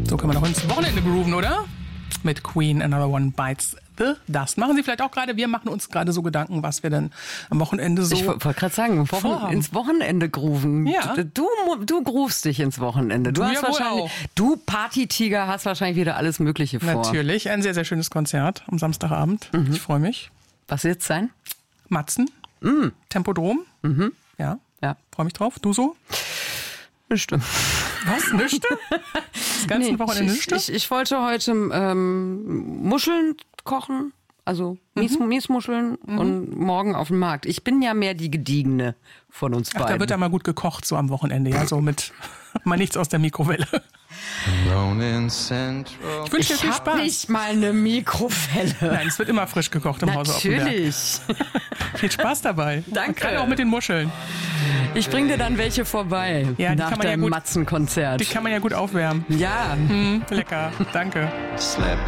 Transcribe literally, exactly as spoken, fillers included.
So können wir noch ins Wochenende grooven, oder? Mit Queen, Another One Bites the Dust. Machen Sie vielleicht auch gerade. Wir machen uns gerade so Gedanken, was wir denn am Wochenende so Ich wollte gerade sagen, Wochen, vorhaben. ins Wochenende grooven. Ja. Du, du groovst dich ins Wochenende. Du, Du hast ja wohl wahrscheinlich, auch. du Partytiger hast wahrscheinlich wieder alles Mögliche vor. Natürlich, ein sehr, sehr schönes Konzert am Samstagabend. Mhm. Ich freue mich. Was wird's sein? Matzen, Mhm. Tempodrom. Mhm. Ja, Ja. freue mich drauf. Du so? Bestimmt. Was? Nüchte? Das ganze Nee, Wochenende ich, Nüchte? ich, ich wollte heute ähm, Muscheln kochen, also Mies, Mhm. Miesmuscheln und morgen auf dem Markt. Ich bin ja mehr die Gediegene von uns Ach, beiden. da wird ja mal gut gekocht, so am Wochenende. Ja, so mit mal nichts aus der Mikrowelle. Ich wünsche dir ich viel hab Spaß. nicht mal eine Mikrowelle. Nein, es wird immer frisch gekocht im Hause Offenberg. Natürlich. Viel Spaß dabei. Danke. Und gerade auch mit den Muscheln. Ich bring dir dann welche vorbei Ja, die nach kann man ja deinem gut- Matzenkonzert. Die kann man ja gut aufwärmen. Ja. Mm, lecker. Danke. Slept